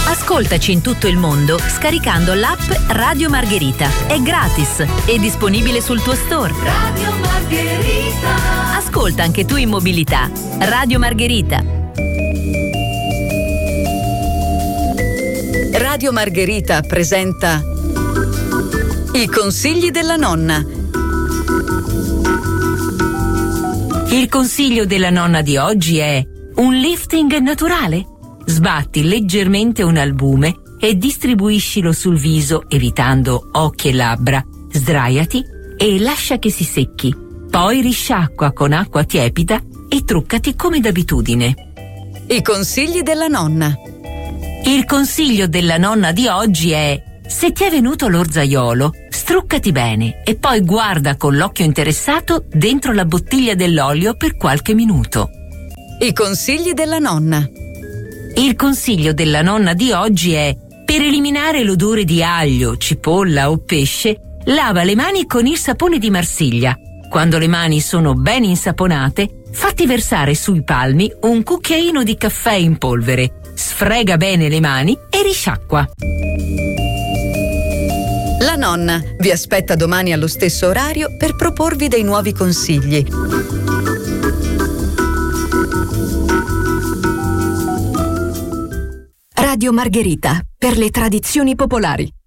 Ascoltaci in tutto il mondo scaricando l'app Radio Margherita. È gratis e disponibile sul tuo store. Radio Margherita. Ascolta anche tu in mobilità. Radio Margherita. Radio Margherita presenta I consigli della nonna. Il consiglio della nonna di oggi è un lifting naturale. Sbatti leggermente un albume e distribuiscilo sul viso evitando occhi e labbra. Sdraiati e lascia che si secchi. Poi risciacqua con acqua tiepida e truccati come d'abitudine. I consigli della nonna. Il consiglio della nonna di oggi è: se ti è venuto l'orzaiolo, struccati bene e poi guarda con l'occhio interessato dentro la bottiglia dell'olio per qualche minuto. I consigli della nonna. Il consiglio della nonna di oggi è: per eliminare l'odore di aglio, cipolla o pesce, lava le mani con il sapone di Marsiglia. Quando le mani sono ben insaponate, fatti versare sui palmi un cucchiaino di caffè in polvere. Sfrega bene le mani e risciacqua. La nonna vi aspetta domani allo stesso orario per proporvi dei nuovi consigli. Radio Margherita, per le tradizioni popolari.